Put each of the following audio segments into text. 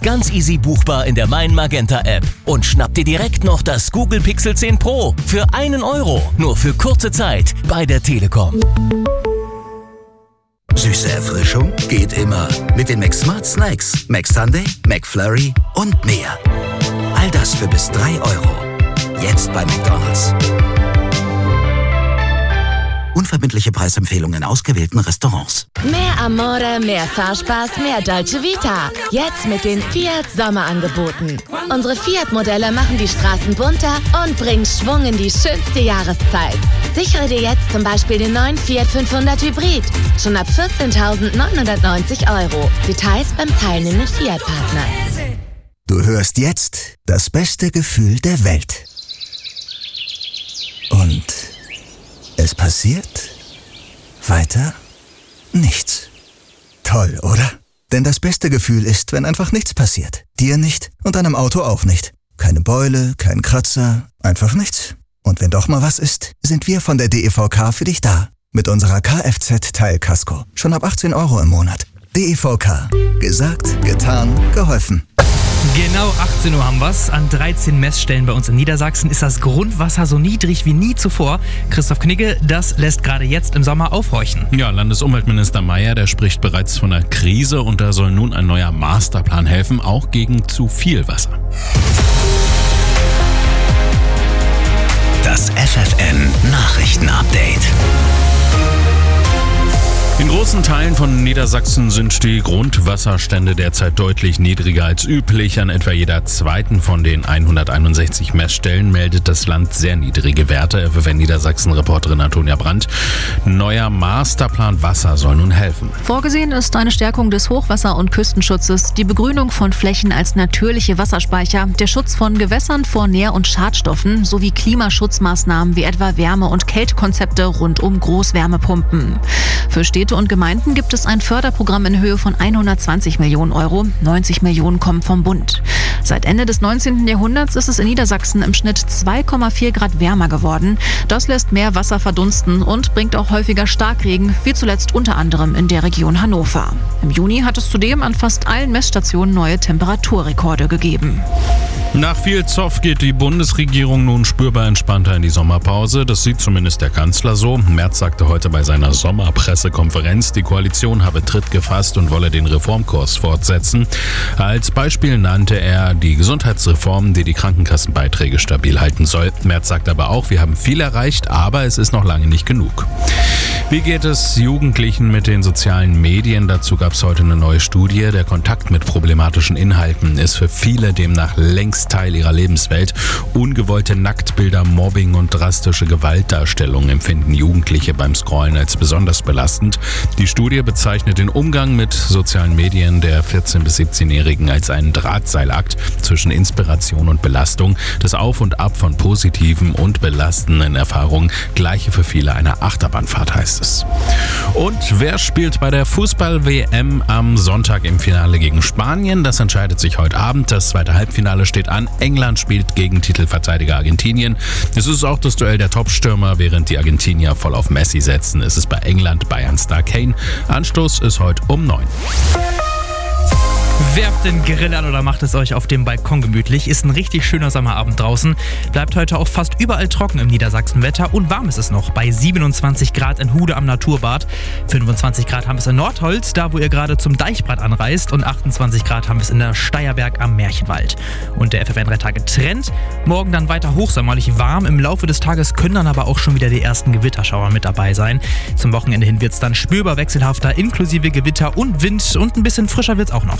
Ganz easy buchbar in der Mein Magenta App. Und schnapp dir direkt noch das Google Pixel 10 Pro für 1 Euro. Nur für kurze Zeit bei der Telekom. Süße Erfrischung geht immer. Mit den McSmart Snacks, McSunday, McFlurry und mehr. All das für bis 3 Euro. Jetzt bei McDonald's. Unverbindliche Preisempfehlungen in ausgewählten Restaurants. Mehr Amore, mehr Fahrspaß, mehr Dolce Vita. Jetzt mit den Fiat Sommerangeboten. Unsere Fiat-Modelle machen die Straßen bunter und bringen Schwung in die schönste Jahreszeit. Sichere dir jetzt zum Beispiel den neuen Fiat 500 Hybrid. Schon ab 14.990 Euro. Details beim teilnehmenden Fiat-Partner. Du hörst jetzt das beste Gefühl der Welt. Und es passiert weiter nichts. Toll, oder? Denn das beste Gefühl ist, wenn einfach nichts passiert. Dir nicht und deinem Auto auch nicht. Keine Beule, kein Kratzer, einfach nichts. Und wenn doch mal was ist, sind wir von der DEVK für dich da. Mit unserer Kfz-Teilkasko. Schon ab 18 Euro im Monat. DEVK. Gesagt, getan, geholfen. Genau 18 Uhr haben wir's. An 13 Messstellen bei uns in Niedersachsen ist das Grundwasser so niedrig wie nie zuvor. Christoph Knigge, das lässt gerade jetzt im Sommer aufhorchen. Ja, Landesumweltminister Mayer, der spricht bereits von einer Krise und da soll nun ein neuer Masterplan helfen, auch gegen zu viel Wasser. Das FFN Nachrichtenupdate. In großen Teilen von Niedersachsen sind die Grundwasserstände derzeit deutlich niedriger als üblich. An etwa jeder zweiten von den 161 Messstellen meldet das Land sehr niedrige Werte. FFN Niedersachsen-Reporterin Antonia Brandt. Neuer Masterplan Wasser soll nun helfen. Vorgesehen ist eine Stärkung des Hochwasser- und Küstenschutzes, die Begrünung von Flächen als natürliche Wasserspeicher, der Schutz von Gewässern vor Nähr- und Schadstoffen sowie Klimaschutzmaßnahmen wie etwa Wärme- und Kältekonzepte rund um Großwärmepumpen. Für Städte und Gemeinden gibt es ein Förderprogramm in Höhe von 120 Millionen Euro. 90 Millionen kommen vom Bund. Seit Ende des 19. Jahrhunderts ist es in Niedersachsen im Schnitt 2,4 Grad wärmer geworden. Das lässt mehr Wasser verdunsten und bringt auch häufiger Starkregen, wie zuletzt unter anderem in der Region Hannover. Im Juni hat es zudem an fast allen Messstationen neue Temperaturrekorde gegeben. Nach viel Zoff geht die Bundesregierung nun spürbar entspannter in die Sommerpause. Das sieht zumindest der Kanzler so. Merz sagte heute bei seiner Sommerpressekonferenz, die Koalition habe Tritt gefasst und wolle den Reformkurs fortsetzen. Als Beispiel nannte er die Gesundheitsreform, die die Krankenkassenbeiträge stabil halten soll. Merz sagt aber auch, wir haben viel erreicht, aber es ist noch lange nicht genug. Wie geht es Jugendlichen mit den sozialen Medien? Dazu gab es heute eine neue Studie. Der Kontakt mit problematischen Inhalten ist für viele demnach längst Teil ihrer Lebenswelt. Ungewollte Nacktbilder, Mobbing und drastische Gewaltdarstellungen empfinden Jugendliche beim Scrollen als besonders belastend. Die Studie bezeichnet den Umgang mit sozialen Medien der 14- bis 17-Jährigen als einen Drahtseilakt zwischen Inspiration und Belastung. Das Auf und Ab von positiven und belastenden Erfahrungen gleiche für viele eine Achterbahnfahrt, heißt es. Und wer spielt bei der Fußball-WM am Sonntag im Finale gegen Spanien? Das entscheidet sich heute Abend. Das zweite Halbfinale steht an. England spielt gegen Titelverteidiger Argentinien. Es ist auch das Duell der Topstürmer, während die Argentinier voll auf Messi setzen. Es ist bei England Bayern-Star Kane. Anstoß ist heute um 9. Werft den Grill an oder macht es euch auf dem Balkon gemütlich. Ist ein richtig schöner Sommerabend draußen. Bleibt heute auch fast überall trocken im Niedersachsenwetter und warm ist es noch bei 27 Grad in Hude am Naturbad. 25 Grad haben wir es in Nordholz, da wo ihr gerade zum Deichbrand anreist, und 28 Grad haben wir es in der Steierberg am Märchenwald. Und der FFN 3 Tage Trend. Morgen dann weiter hochsommerlich warm. Im Laufe des Tages können dann aber auch schon wieder die ersten Gewitterschauer mit dabei sein. Zum Wochenende hin wird es dann spürbar wechselhafter, inklusive Gewitter und Wind, und ein bisschen frischer wird es auch noch.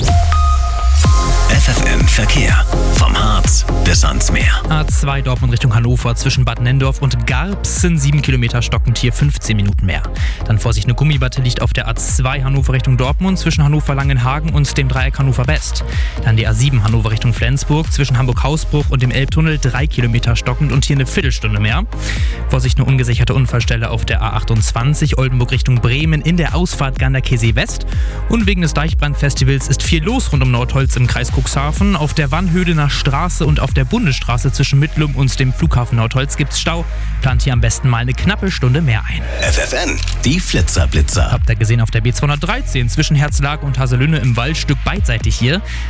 FFN Verkehr. Vom Harz bis ans Meer. A2 Dortmund Richtung Hannover zwischen Bad Nendorf und Garbsen 7 Kilometer stockend hier 15 Minuten mehr. Dann Vorsicht, eine Gummibatte liegt auf der A2 Hannover Richtung Dortmund zwischen Hannover-Langenhagen und dem Dreieck Hannover West. Dann die A7 Hannover Richtung Flensburg zwischen Hamburg-Hausbruch und dem Elbtunnel 3 Kilometer stockend und hier eine Viertelstunde mehr. Vorsicht, eine ungesicherte Unfallstelle auf der A28 Oldenburg Richtung Bremen in der Ausfahrt Ganderkesee West. Und wegen des Deichbrandfestivals ist viel los rund um Nordholz im Kreis Cuxhaven. Auf der Wannhödener Straße und auf der Bundesstraße zwischen Mittlum und dem Flughafen Nordholz gibt's Stau. Plant hier am besten mal eine knappe Stunde mehr ein. FFN, die Flitzer-Blitzer. Habt ihr gesehen auf der B213 zwischen Herzlag und Haselünne im Waldstück beidseitig hier.